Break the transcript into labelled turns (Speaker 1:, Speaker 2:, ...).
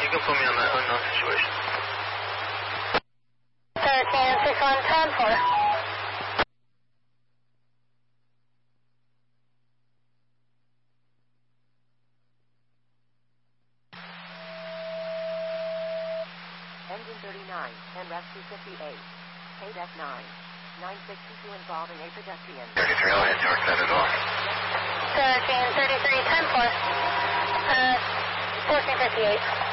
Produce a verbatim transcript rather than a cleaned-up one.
Speaker 1: you can put me on that unknown situation.
Speaker 2: thirteen six one ten four.
Speaker 3: Engine thirty-nine, and rescue fifty-eight. K D E C nine. nine sixty-two involving a pedestrian.
Speaker 1: thirty-three, I'll hit York, set it off.
Speaker 2: thirteen thirty-three ten four. Uh, fourteen fifty-eight.